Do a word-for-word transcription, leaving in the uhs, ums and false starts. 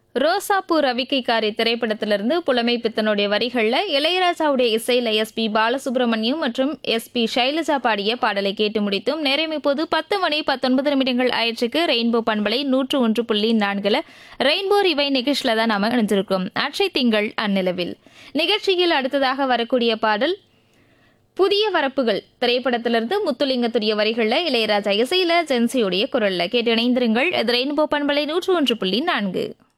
ரோசாப்பூ ரவிக்கைக்காரி திரைப்படத்திலிருந்து புலமை பித்தனுடைய வரிகள்ல இளையராஜாவுடைய இசையில எஸ் பி பாலசுப்ரமணியம் மற்றும் எஸ் பி சைலஜா பாடிய பாடலை கேட்டு முடித்தும். நேரம் இப்போது பத்து மணி பத்தொன்பது நிமிடங்கள் ஆயிடுச்சுக்கு. ரெயின்போ பண்பலை நூற்று ஒன்று புள்ளி நான்குல ரெயின்போ ரிவை நிகழ்ச்சியில தான் நாம இணைஞ்சிருக்கோம். அற்றை திங்கள் அந்நிலவில் நிகழ்ச்சியில் அடுத்ததாக வரக்கூடிய பாடல் புதிய வரப்புகள் திரைப்படத்திலிருந்து முத்துலிங்கத்துடைய வரிகள்ல இளையராஜா இசையில ஜென்சியுடைய குரல்ல கேட்டு இணைந்திருங்கள். இது ரெயின்போ பண்பலை நூற்று ஒன்று புள்ளி நான்கு.